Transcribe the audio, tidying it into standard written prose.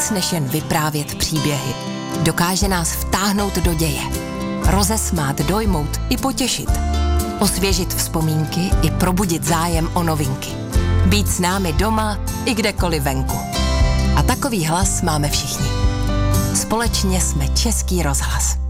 víc než jen vyprávět příběhy. Dokáže nás vtáhnout do děje, rozesmát, dojmout i potěšit, osvěžit vzpomínky i probudit zájem o novinky. Být s námi doma i kdekoliv venku. A takový hlas máme všichni. Společně jsme Český rozhlas.